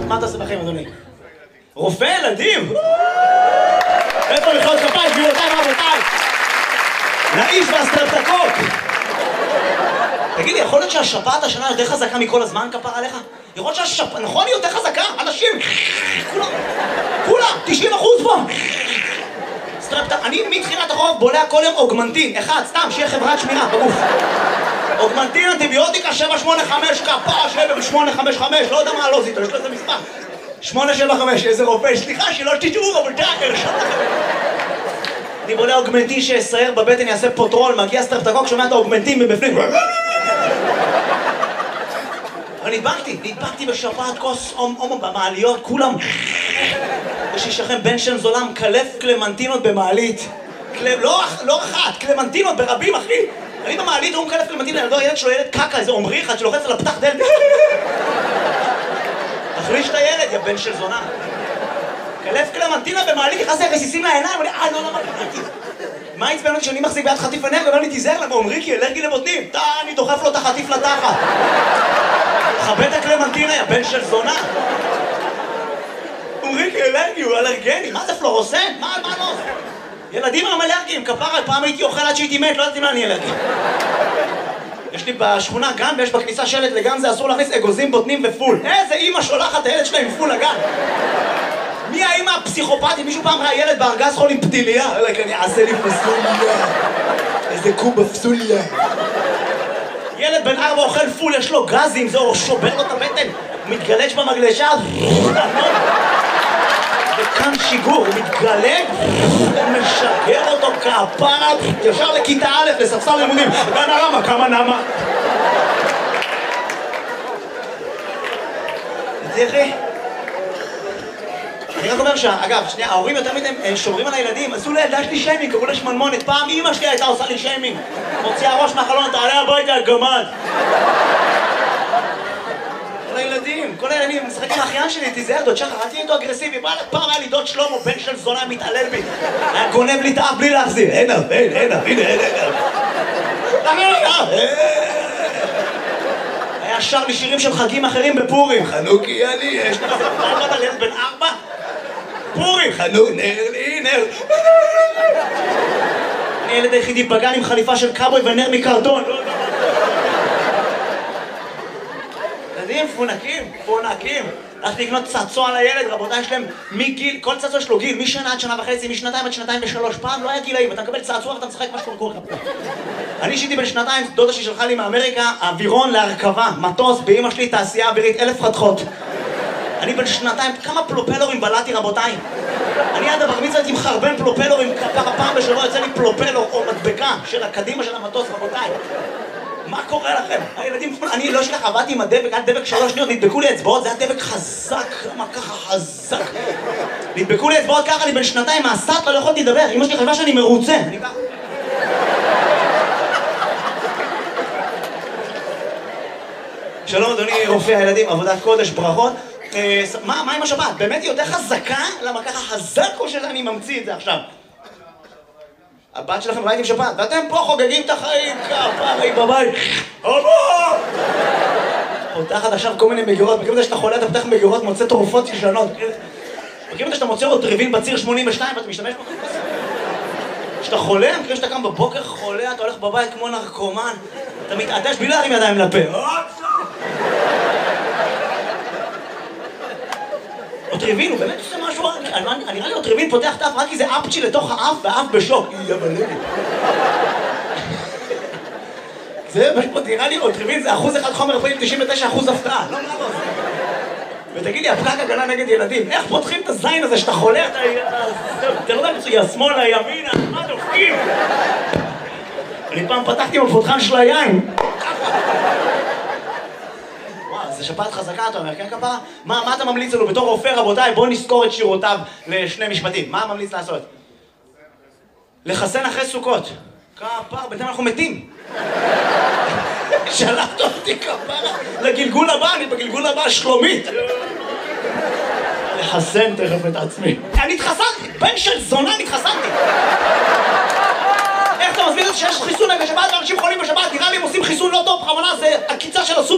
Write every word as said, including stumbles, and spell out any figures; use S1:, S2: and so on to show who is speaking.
S1: מה אתה עושה בחיים, אדוני? רופא ילדים? איפה מחיאות כפיים, גבירותיי ורבותיי? לאיש והסטרפטקוק! תגיד לי, יכול להיות שהשפעת השנה יותר חזקה מכל הזמן, כפר עליך? יכול להיות שהשפעת, נכון, היא יותר חזקה? אנשים, כולם, כולם, תשעים אחוז פה! סטרפטק, אני מתחילת החורף בולע כל יום אוגמנטין, אחד, סתם, שיהיה חברת שמירה, בגוף. אוגמנטין, אנטיביוטיקה, שבע שמונה חמש, כפר, שבע שמונה חמש חמש, לא יודע מה לא זיתו, יש לו איזה מספר. שמונה שבע חמש, איזה רופא, סליחה, שלא תשתעו, אבל תאר, אני בולע אוגמנטין שיסייר בבטן, יעשה פוטרול, מגיע סטרפטקוק, שומע את האוגמנטין מבפנים. אבל נדבקתי, נדבקתי בשפעת כוס הומו במעליות, כולם. יש לי שכם בן שם זולה מקלף קלמנטינות במעלית. לא אחת, קלמנטינות ברבים, אחי. אני במעלית, הוא מקלף קלמנטינות, ילדו, הילד שלו ילד קקה, איזה עומרי אחד שלוחץ על הפתח דלת. תחליש את הילד, יא בן של זונה. קלף קלמנטינה במעלית, נכנס לי רסיסים לעיניים, ואני, אה, לא, לא, לא, מה עצבן אותי שאני מחזיק ביד חטיף אנרגיה, ואומר לי, תיזהר למה, עומרי, כי אלרגי לבוטנים. אתה, אני דוחף לו את החטיף לתחת. חבד את הקלמנטינה, יא בן של זונה. עומרי, כי אלרגי, הוא אלרגני, מה זה פלורוסן? מה, מה לא? ילדים הם אלרגיים, כפרה, פעם הייתי אוכל עד שהייתי מת, לא יודעת אם אני אלרגי. יש לי בשכונה גן, ויש בכניסה שלט לגן, זה אסור להכניס אגוזים, בוטנים ופול. איזה אמא שולחת הילד שלה עם פול לגן. מי האמא הפסיכופתית? מישהו פעם ראה ילד בארגז חול עם פתיליה? אלק, אני אעשה לי פסוליה. איזה קובה פסוליה. ילד בן ארבע אוכל פול, יש לו גזים, זה שובר לו את הבטן. הוא מתגלש במגלשה. וכאן שיגור, הוא מתגלג, הוא משגר אותו כפרה, ישר לכיתה א', לספסל לימודים. גן הרמה, כמה נמה. תראה. אני רק אומר שה... אגב, שנייה, ההורים יותר מדי שומרים על הילדים, עשו לילדה שלי שיימינג, קראו לה שמנמונת. פעם אמא שלי הייתה עושה לי שיימינג. מוציאה ראש מהחלון, תעלה הביתה, גמד. כל הילדים, כל הילדים, משחק עם האחיין שלי, תיזהר, דוד שחר, אל תהיה איתו אגרסיבי. פעם היה לי דוד שלמה, בן של זונה, מתעלל בי. היה גונב לי את האף בלי להחזיר. אין אף, אין, אין אף, הנה, אין אף. היה שר לי שירים של חגים אחרים בפורים. חנוכי אני, יש לך זה על ילד בן ארבע? פורים, חנוך, נר לי, נר. אני ילד היחידי בגן עם חליפה של קאבוי ונר מקרטון. ילדים פונקים, פונקים. הלכתי לקנות צעצוע לילד, רבותיי, יש להם מגיל, כל צעצוע יש לו גיל, משנה עד שנה וחצי, משנתיים עד שנתיים ושלוש. פעם לא היה גילאים, אתה מקבל צעצוע ואתה משחק מה שקורה לך. אני אישיתי בן שנתיים, דודה שהיא שלחה לי מאמריקה, אווירון להרכבה, מטוס, באמא שלי תעשייה אווירית, אלף חתכות. אני בן שנתיים, כמה פלופלורים בלעתי, רבותיי? אני עד הבר מצווה הייתי מחרבן פלופלורים, כמה פעם בשבוע יוצא לי פלופלור או מדבקה של הקדימה של המטוס, רבותיי. מה קורה לכם? הילדים, אני לא שלך, עבדתי עם הדבק, עד דבק שלוש שניות, נדבקו לי אצבעות, זה היה דבק חזק, למה ככה חזק? נדבקו לי אצבעות ככה, אני בן שנתיים, מהסטה, לא יכולתי לדבר, אמא שלי חשבה שאני מרוצה. אני ככה. שלום אדוני רופא הילדים, עבודת קודש, ברכות. מה, מה עם השבת? באמת היא יותר חזקה? למה ככה חזק או שאני ממציא את זה עכשיו? הבת שלכם ראיתם שבת, ואתם פה חוגגים את החיים, כפרי בבית. אבא! פותחת עכשיו כל מיני מגירות, מכירים את זה שאתה חולה, אתה פותח מגירות, מוצא תרופות ישנות. מכירים את זה שאתה מוצא עוד טריבין בציר שמונים ושתיים ואתה משתמש בו? כשאתה חולה, מכירים שאתה קם בבוקר חולה, אתה הולך בבית כמו נרקומן, אתה מתעטש בלי להרים ידיים לפה. אוטריבין, הוא באמת עושה משהו, נראה לי אוטריבין פותח את האף רק כי זה אפצ'י לתוך האף והאף בשוק. יא בלבי. זה פשוט, נראה לי אוטריבין זה אחוז אחד חומר פעיל, תשעים ותשע אחוז הפתעה. לא, לא, לא. ותגיד לי, הפקק הגנה נגד ילדים, איך פותחים את הזין הזה שאתה חולה, אתה... אתה לא יודע, יא שמאלה, ימינה, מה דופקים? אני פעם פתחתי עם הפותחן של היין. זה שפעת חזקה, אתה אומר, כן כפרה? מה, מה אתה ממליץ לנו בתור רופא, רבותיי? בואו נזכור את שירותיו לשני משפטים. מה ממליץ לעשות? לחסן אחרי סוכות. כפרה, בינתיים אנחנו מתים. שלחת אותי כפרה לגלגול הבא, אני בגלגול הבא שלומית. לחסן תכף את עצמי. אני התחסנתי, בן של זונה נתחסנתי. איך אתה מסביר את זה שיש חיסון נגד שפעת ואנשים חולים בשפעת? נראה לי הם עושים חיסון לא טוב, בכוונה זה עקיצה של הסופר.